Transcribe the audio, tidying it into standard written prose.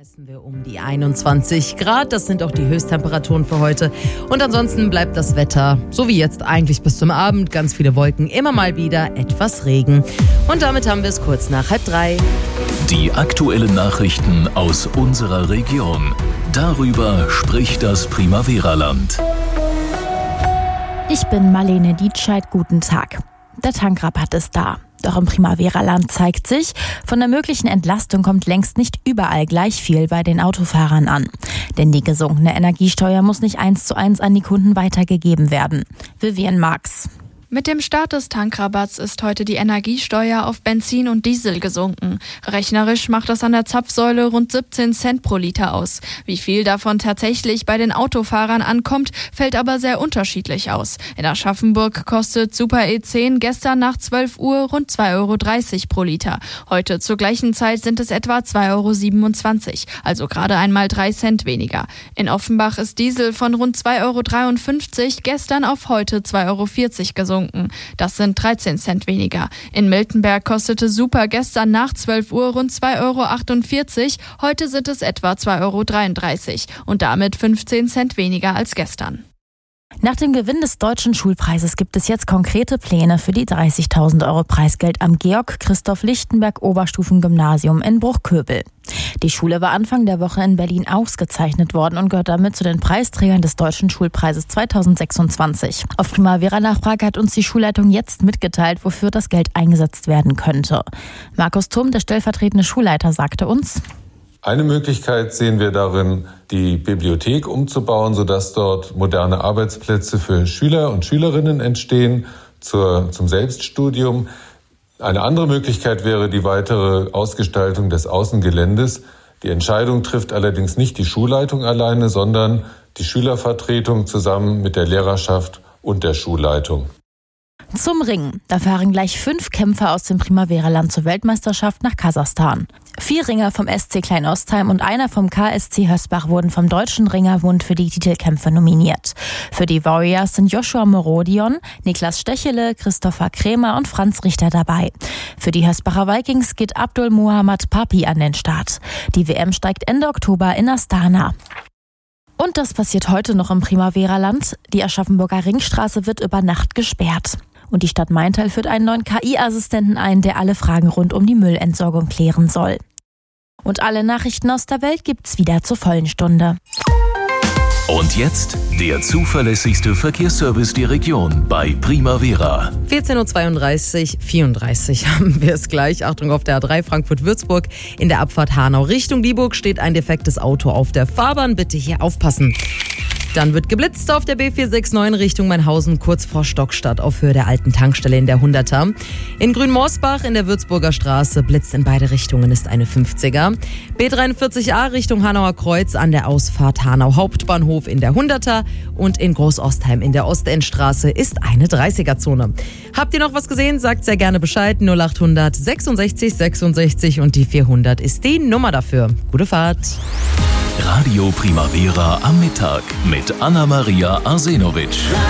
messen wir um die 21 Grad. Das sind auch die Höchsttemperaturen für heute. Und ansonsten bleibt das Wetter, so wie jetzt eigentlich bis zum Abend, ganz viele Wolken, immer mal wieder etwas Regen. Und damit haben wir es kurz nach 2:30. Die aktuellen Nachrichten aus unserer Region. Darüber spricht das Primavera-Land. Ich bin Marlene Dietscheid, guten Tag. Der Tankrabatt ist da. Doch im Primavera-Land zeigt sich, von der möglichen Entlastung kommt längst nicht überall gleich viel bei den Autofahrern an. Denn die gesunkene Energiesteuer muss nicht 1:1 an die Kunden weitergegeben werden. Vivian Marx. Mit dem Start des Tankrabatts ist heute die Energiesteuer auf Benzin und Diesel gesunken. Rechnerisch macht das an der Zapfsäule rund 17 Cent pro Liter aus. Wie viel davon tatsächlich bei den Autofahrern ankommt, fällt aber sehr unterschiedlich aus. In Aschaffenburg kostet Super E10 gestern nach 12 Uhr rund 2,30 € pro Liter. Heute zur gleichen Zeit sind es etwa 2,27 €, also gerade einmal 3 Cent weniger. In Offenbach ist Diesel von rund 2,53 € gestern auf heute 2,40 € gesunken. Das sind 13 Cent weniger. In Miltenberg kostete Super gestern nach 12 Uhr rund 2,48 €. Heute sind es etwa 2,33 € und damit 15 Cent weniger als gestern. Nach dem Gewinn des Deutschen Schulpreises gibt es jetzt konkrete Pläne für die 30.000 € Preisgeld am Georg-Christoph-Lichtenberg-Oberstufengymnasium in Bruchköbel. Die Schule war Anfang der Woche in Berlin ausgezeichnet worden und gehört damit zu den Preisträgern des Deutschen Schulpreises 2026. Auf Primavera-Nachfrage hat uns die Schulleitung jetzt mitgeteilt, wofür das Geld eingesetzt werden könnte. Markus Thum, der stellvertretende Schulleiter, sagte uns: Eine Möglichkeit sehen wir darin, die Bibliothek umzubauen, sodass dort moderne Arbeitsplätze für Schüler und Schülerinnen entstehen zum Selbststudium. Eine andere Möglichkeit wäre die weitere Ausgestaltung des Außengeländes. Die Entscheidung trifft allerdings nicht die Schulleitung alleine, sondern die Schülervertretung zusammen mit der Lehrerschaft und der Schulleitung. Zum Ringen. Da fahren gleich 5 Kämpfer aus dem Primavera-Land zur Weltmeisterschaft nach Kasachstan. 4 Ringer vom SC Kleinostheim und einer vom KSC Hösbach wurden vom Deutschen Ringerbund für die Titelkämpfe nominiert. Für die Warriors sind Joshua Morodion, Niklas Stechele, Christopher Krämer und Franz Richter dabei. Für die Hösbacher Vikings geht Abdul Mohammad Papi an den Start. Die WM steigt Ende Oktober in Astana. Und das passiert heute noch im Primavera-Land. Die Aschaffenburger Ringstraße wird über Nacht gesperrt. Und die Stadt Maintal führt einen neuen KI-Assistenten ein, der alle Fragen rund um die Müllentsorgung klären soll. Und alle Nachrichten aus der Welt gibt's wieder zur vollen Stunde. Und jetzt der zuverlässigste Verkehrsservice der Region bei Primavera. 14:32 Uhr, 34 haben wir es gleich. Achtung auf der A3 Frankfurt-Würzburg. In der Abfahrt Hanau Richtung Dieburg steht ein defektes Auto auf der Fahrbahn. Bitte hier aufpassen. Dann wird geblitzt auf der B469 Richtung Mainhausen, kurz vor Stockstadt auf Höhe der alten Tankstelle in der 100er. In Grünmorsbach in der Würzburger Straße blitzt in beide Richtungen, ist eine 50er. B43a Richtung Hanauer Kreuz an der Ausfahrt Hanau Hauptbahnhof in der 100er. Und in Großostheim in der Ostendstraße ist eine 30er-Zone. Habt ihr noch was gesehen? Sagt sehr gerne Bescheid. 0800 66 66 und die 400 ist die Nummer dafür. Gute Fahrt. Radio Primavera am Mittag mit Anna-Maria Arsenovic.